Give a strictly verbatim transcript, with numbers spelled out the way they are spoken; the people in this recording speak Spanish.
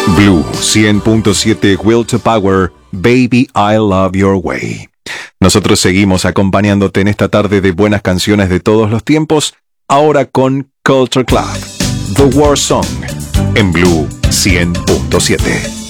Blue cien punto siete Will to Power, Baby I Love Your Way. Nosotros seguimos acompañándote en esta tarde de buenas canciones de todos los tiempos, ahora con Culture Club, The War Song, en Blue cien punto siete.